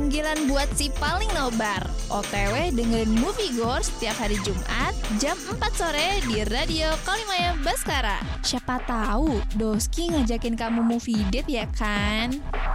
Panggilan buat si paling nobar. OTW dengerin Movie Gore setiap hari Jumat jam 4 sore di Radio Kalimaya Baskara. Siapa tahu Doski ngajakin kamu movie date ya kan?